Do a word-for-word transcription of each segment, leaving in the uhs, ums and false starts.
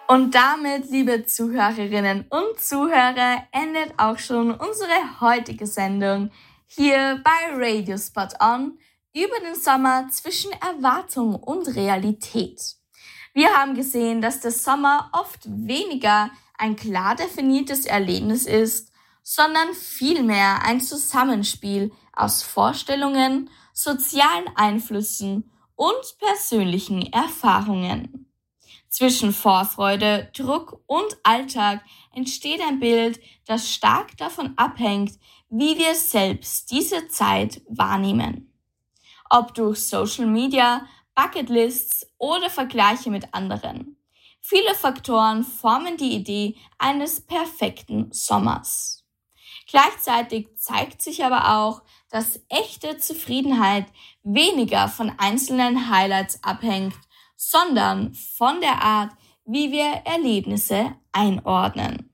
Und damit, liebe Zuhörerinnen und Zuhörer, endet auch schon unsere heutige Sendung hier bei Radio Spot On über den Sommer zwischen Erwartung und Realität. Wir haben gesehen, dass der Sommer oft weniger ein klar definiertes Erlebnis ist, sondern vielmehr ein Zusammenspiel aus Vorstellungen, sozialen Einflüssen und persönlichen Erfahrungen. Zwischen Vorfreude, Druck und Alltag entsteht ein Bild, das stark davon abhängt, wie wir selbst diese Zeit wahrnehmen. Ob durch Social Media, Bucketlists oder Vergleiche mit anderen. Viele Faktoren formen die Idee eines perfekten Sommers. Gleichzeitig zeigt sich aber auch, dass echte Zufriedenheit weniger von einzelnen Highlights abhängt, sondern von der Art, wie wir Erlebnisse einordnen.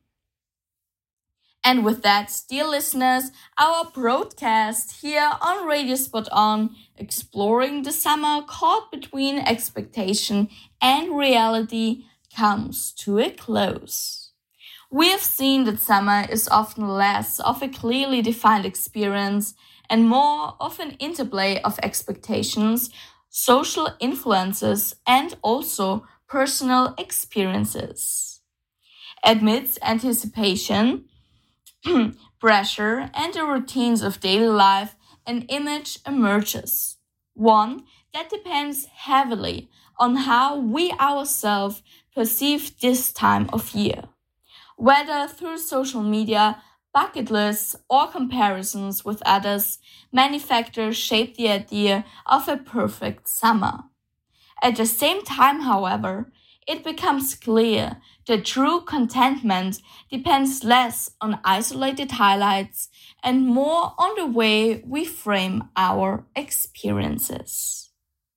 And with that, dear listeners, our broadcast here on Radio Spot On, exploring the summer caught between expectation and reality, comes to a close. We have seen that summer is often less of a clearly defined experience and more of an interplay of expectations, social influences, and also personal experiences. Amidst anticipation, pressure, and the routines of daily life, an image emerges. One that depends heavily on how we ourselves perceive this time of year. Whether through social media, bucket lists, or comparisons with others, many factors shape the idea of a perfect summer. At the same time, however, it becomes clear that true contentment depends less on isolated highlights and more on the way we frame our experiences.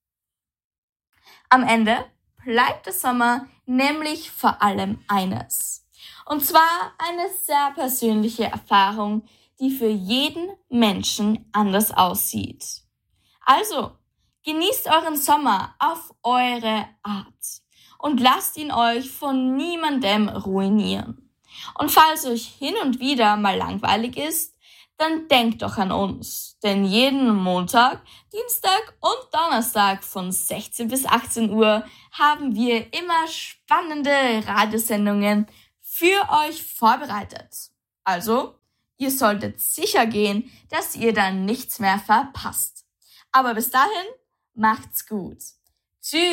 Am Ende bleibt der Sommer nämlich vor allem eines. Und zwar eine sehr persönliche Erfahrung, die für jeden Menschen anders aussieht. Also, genießt euren Sommer auf eure Art und lasst ihn euch von niemandem ruinieren. Und falls euch hin und wieder mal langweilig ist, dann denkt doch an uns. Denn jeden Montag, Dienstag und Donnerstag von sechzehn bis achtzehn Uhr haben wir immer spannende Radiosendungen für euch vorbereitet. Also, ihr solltet sicher gehen, dass ihr dann nichts mehr verpasst. Aber bis dahin, macht's gut. Tschüss.